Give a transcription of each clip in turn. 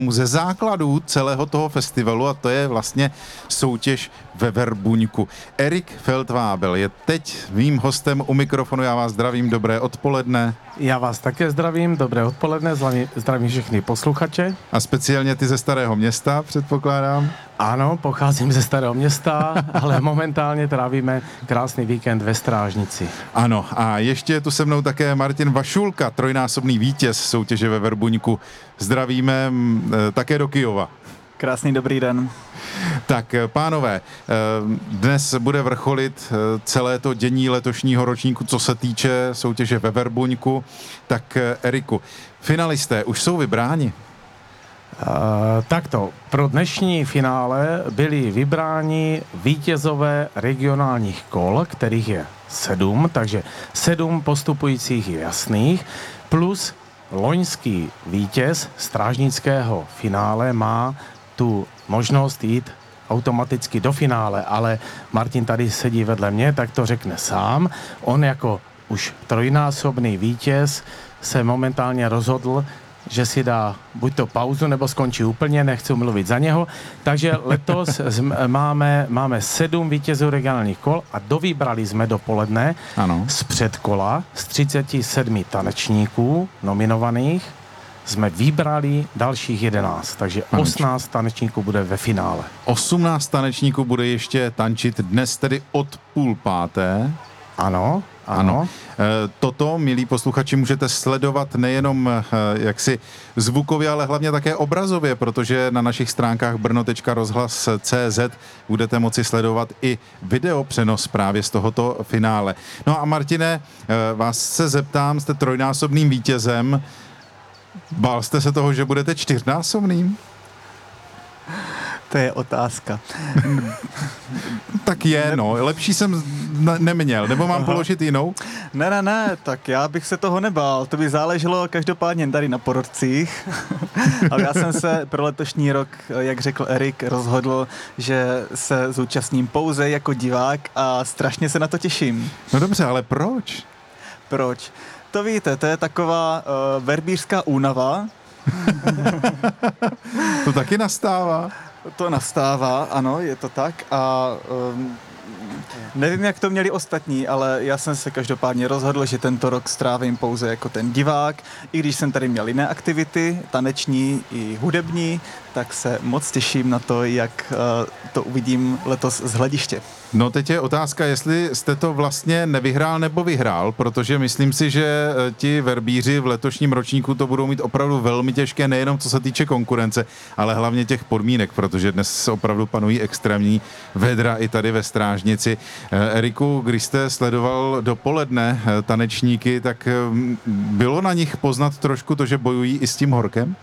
ze základů celého toho festivalu a to je vlastně soutěž ve Verbuňku. Erik Feldvábel je teď mým hostem u mikrofonu. Já vás zdravím, dobré odpoledne. Já vás také zdravím, dobré odpoledne, zdravím všechny posluchače. A speciálně ty ze Starého Města, předpokládám. Ano, pocházím ze Starého Města, ale momentálně trávíme krásný víkend ve Strážnici. Ano, a ještě je tu se mnou také Martin Vašulka, trojnásobný vítěz soutěže ve Verbuňku. Zdravíme také do Kyjova. Krásný dobrý den. Tak, pánové, dnes bude vrcholit celé to dění letošního ročníku, co se týče soutěže ve Verbuňku. Tak, Eriku, finalisté už jsou vybráni? Takto, pro dnešní finále byli vybráni vítězové regionálních kol, kterých je 7, takže 7 postupujících je jasných, plus loňský vítěz strážnického finále má tu možnost jít automaticky do finále, ale Martin tady sedí vedle mě, tak to řekne sám. On jako už trojnásobný vítěz se momentálně rozhodl, že si dá buď to pauzu, nebo skončí úplně, nechci mluvit za něho. Takže letos máme 7 vítězů regionálních kol a dovybrali jsme dopoledne z předkola z 37 tanečníků nominovaných jsme vybrali dalších 11, takže 18 tanečníků bude ve finále. 18 tanečníků bude ještě tančit dnes tedy od 4:30. Ano. Toto, milí posluchači, můžete sledovat nejenom jaksi zvukově, ale hlavně také obrazově, protože na našich stránkách brno.rozhlas.cz budete moci sledovat i videopřenos právě z tohoto finále. No a Martine, vás se zeptám, jste trojnásobným vítězem. Bál jste se toho, že budete 4násobným? To je otázka. Tak je, lepší jsem neměl, nebo mám položit jinou? Ne, tak já bych se toho nebál, to by záleželo každopádně tady na porodcích, ale já jsem se pro letošní rok, jak řekl Erik, rozhodl, že se zúčastním pouze jako divák a strašně se na to těším. No dobře, ale proč? Proč? To víte, to je taková verbířská únava. To taky nastává? To nastává, ano, je to tak a nevím, jak to měli ostatní, ale já jsem se každopádně rozhodl, že tento rok strávím pouze jako ten divák, i když jsem tady měl jiné aktivity, taneční i hudební, tak se moc těším na to, jak to uvidím letos z hlediště. No teď je otázka, jestli jste to vlastně nevyhrál nebo vyhrál, protože myslím si, že ti verbíři v letošním ročníku to budou mít opravdu velmi těžké, nejenom co se týče konkurence, ale hlavně těch podmínek, protože dnes opravdu panují extrémní vedra i tady ve Strážnici. Eriku, když jste sledoval dopoledne tanečníky, tak bylo na nich poznat trošku to, že bojují i s tím horkem?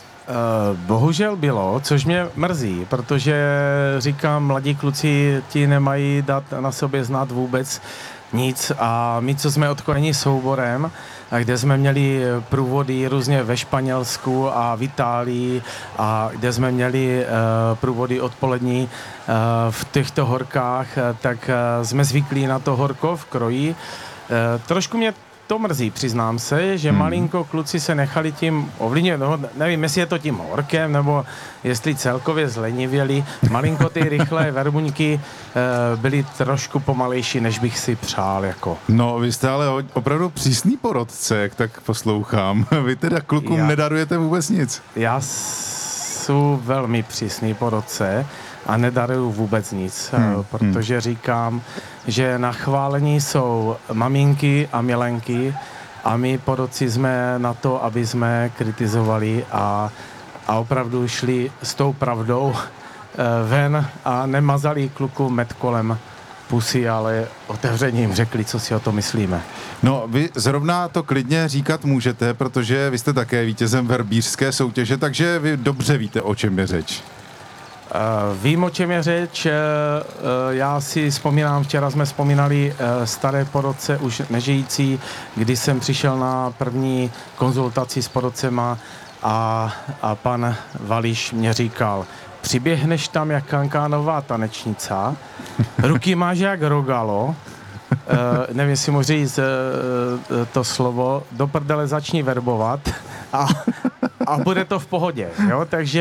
Bohužel bylo, což mě mrzí, protože říkám, mladí kluci ti nemají dát na sobě znát vůbec nic a my, co jsme odkojeni souborem, kde jsme měli průvody různě ve Španělsku a v Itálii a kde jsme měli průvody odpolední v těchto horkách, tak jsme zvyklí na to horko v kroji. Trošku mě to mrzí, přiznám se, že malinko kluci se nechali tím ovlivnit, nevím, jestli je to tím horkem, nebo jestli celkově zlenivěli. Malinko ty rychlé verbuňky byly trošku pomalejší, než bych si přál. Jako. No, vy jste ale opravdu přísný porodce, jak tak poslouchám. Vy teda klukům nedarujete vůbec nic. Já jsem velmi přísný porodce a nedaruju vůbec nic, protože říkám, že na chválení jsou maminky a milenky a my porodci jsme na to, aby jsme kritizovali a opravdu šli s tou pravdou ven a nemazali kluku med kolem pusy, ale otevřeně jim řekli, co si o to myslíme. No, vy zrovna to klidně říkat můžete, protože vy jste také vítězem verbířské soutěže, takže vy dobře víte, o čem je řeč. Vím, o čem je řeč. Já si vzpomínám, včera jsme vzpomínali staré porodce, už nežijící, kdy jsem přišel na první konzultaci s porodcema a pan Vališ mě říkal, přiběhneš tam jak kankánová tanečnica, ruky máš jak rogalo, nevím, jestli můžu říct to slovo, do prdele začni verbovat a bude to v pohodě. Jo? Takže